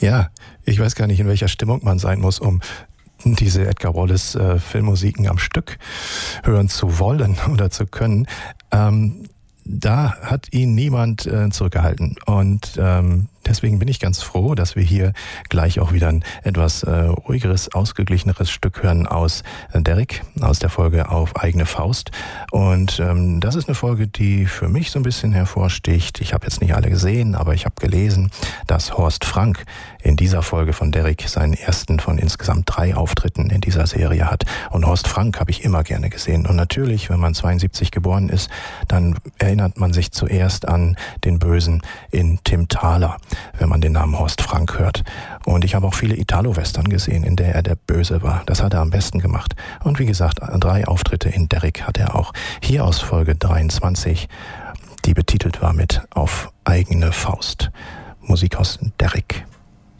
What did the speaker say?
Ja, ich weiß gar nicht, in welcher Stimmung man sein muss, um diese Edgar Wallace Filmmusiken am Stück hören zu wollen oder zu können. Da hat ihn niemand zurückgehalten. Und deswegen bin ich ganz froh, dass wir hier gleich auch wieder ein etwas ruhigeres, ausgeglicheneres Stück hören aus Derrick, aus der Folge Auf eigene Faust. Und das ist eine Folge, die für mich so ein bisschen hervorsticht. Ich habe jetzt nicht alle gesehen, aber ich habe gelesen, dass Horst Frank in dieser Folge von Derrick seinen ersten von insgesamt 3 Auftritten in dieser Serie hat. Und Horst Frank habe ich immer gerne gesehen. Und natürlich, wenn man 72 geboren ist, dann erinnert man sich zuerst an den Bösen in Tim Thaler, wenn man den Namen Horst Frank hört. Und ich habe auch viele Italo-Western gesehen, in der er der Böse war. Das hat er am besten gemacht. Und wie gesagt, 3 Auftritte in Derrick hat er auch. Hier aus Folge 23, die betitelt war mit Auf eigene Faust. Musik aus Derrick.